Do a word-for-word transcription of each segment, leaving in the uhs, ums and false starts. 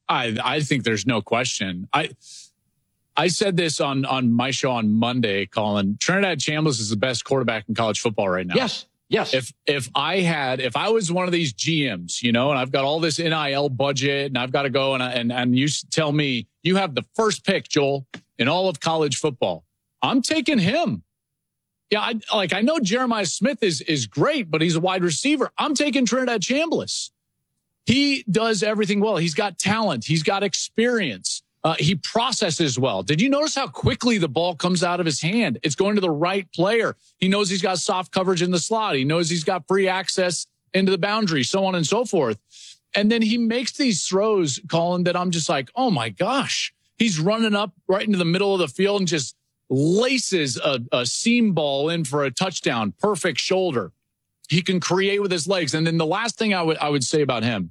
I I think there's no question. I I said this on, on my show on Monday, Colin. Trinidad Chambliss is the best quarterback in college football right now. Yes, yes. If if I had, if I was one of these G Ms, you know, and I've got all this N I L budget, and I've got to go and and and you tell me you have the first pick, Joel, in all of college football, I'm taking him. Yeah, I, like I know Jeremiah Smith is is great, but he's a wide receiver. I'm taking Trinidad Chambliss. He does everything well. He's got talent. He's got experience. Uh, he processes well. Did you notice how quickly the ball comes out of his hand? It's going to the right player. He knows he's got soft coverage in the slot. He knows he's got free access into the boundary, so on and so forth. And then he makes these throws, Colin, that I'm just like, oh my gosh. He's running up right into the middle of the field and just laces a, a seam ball in for a touchdown. Perfect shoulder. He can create with his legs. And then the last thing I would I would say about him,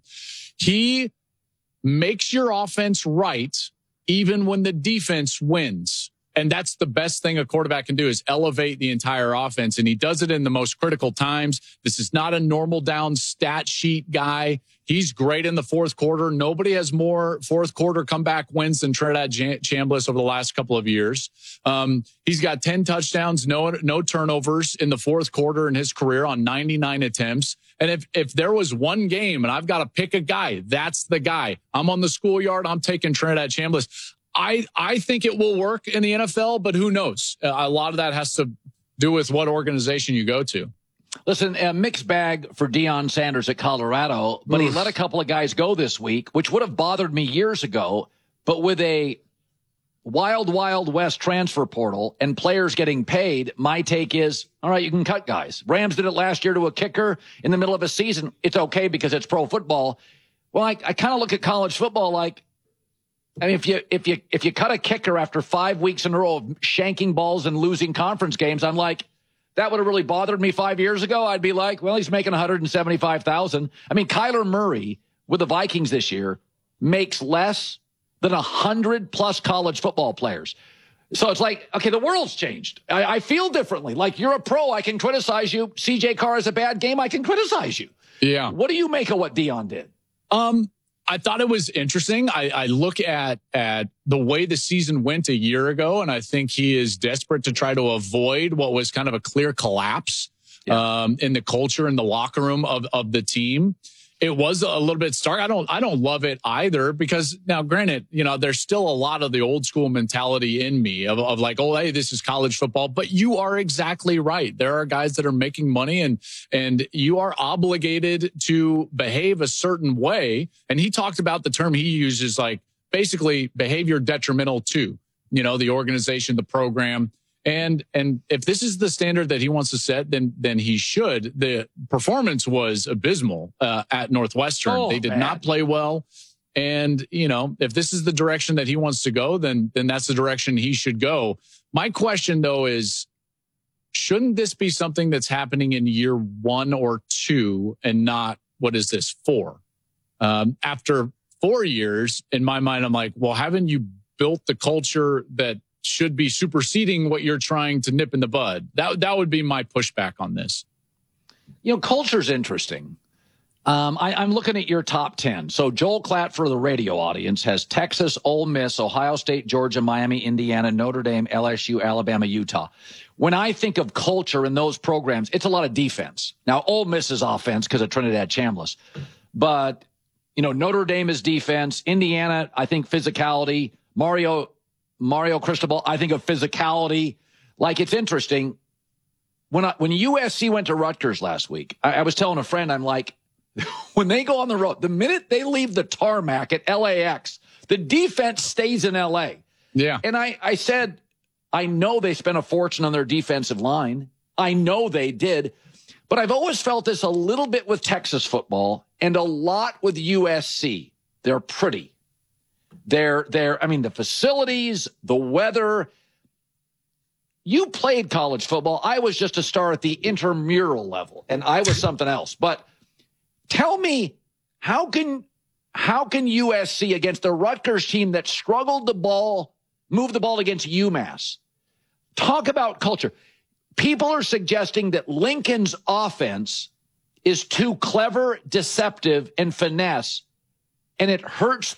he makes your offense right even when the defense wins. And that's the best thing a quarterback can do, is elevate the entire offense. And he does it in the most critical times. This is not a normal down stat sheet guy. He's great in the fourth quarter. Nobody has more fourth quarter comeback wins than Trinidad Chambliss over the last couple of years. Um, he's got ten touchdowns, no, no turnovers in the fourth quarter in his career on ninety-nine attempts. And if, if there was one game and I've got to pick a guy, that's the guy. I'm on the schoolyard. I'm taking Trinidad Chambliss. I, I think it will work in the N F L, but who knows? Uh, a lot of that has to do with what organization you go to. Listen, a mixed bag for Deion Sanders at Colorado, but Oof. he let a couple of guys go this week, which would have bothered me years ago. But with a wild, wild west transfer portal and players getting paid, my take is, all right, you can cut guys. Rams did it last year to a kicker in the middle of a season. It's okay because it's pro football. Well, I, I kind of look at college football like, I mean, if you if you if you cut a kicker after five weeks in a row of shanking balls and losing conference games, I'm like, that would have really bothered me five years ago. I'd be like, well, he's making one hundred seventy-five thousand dollars. I mean, Kyler Murray with the Vikings this year makes less than one hundred plus college football players. So it's like, okay, the world's changed. I, I feel differently. Like, you're a pro, I can criticize you. C J Carr is a bad game, I can criticize you. Yeah. What do you make of what Deion did? Um. I thought it was interesting. I, I look at at the way the season went a year ago, and I think he is desperate to try to avoid what was kind of a clear collapse yeah. um, in the culture in the locker room of of the team. It was a little bit stark. I don't I don't love it either, because now, granted, you know, there's still a lot of the old school mentality in me of, of like, oh, hey, this is college football. But you are exactly right. There are guys that are making money, and and you are obligated to behave a certain way. And he talked about the term he uses, like basically behavior detrimental to, you know, the organization, the program. And and if this is the standard that he wants to set, then then he should. The performance was abysmal uh, at Northwestern. Oh, they did man. not play well. And, you know, if this is the direction that he wants to go, then then that's the direction he should go. My question, though, is, shouldn't this be something that's happening in year one or two and not, what is this, four? Um, after four years, in my mind, I'm like, well, haven't you built the culture that should be superseding what you're trying to nip in the bud? That that would be my pushback on this. You know, culture's interesting. Um, I, I'm looking at your top ten. So Joel Klatt, for the radio audience, has Texas, Ole Miss, Ohio State, Georgia, Miami, Indiana, Notre Dame, L S U, Alabama, Utah. When I think of culture in those programs, it's a lot of defense. Now, Ole Miss is offense because of Trinidad Chambliss. But, you know, Notre Dame is defense. Indiana, I think physicality. Mario Mario Cristobal, I think of physicality. Like, it's interesting. When I, when U S C went to Rutgers last week, I, I was telling a friend, I'm like, when they go on the road, the minute they leave the tarmac at L A X, the defense stays in L A. Yeah. And I, I said, I know they spent a fortune on their defensive line. I know they did. But I've always felt this a little bit with Texas football and a lot with U S C. They're pretty. They're, they're, I mean, the facilities, the weather. You played college football. I was just a star at the intramural level, and I was something else. But tell me, how can, how can U S C against the Rutgers team that struggled the ball, move the ball against UMass? Talk about culture. People are suggesting that Lincoln's offense is too clever, deceptive, and finesse, and it hurts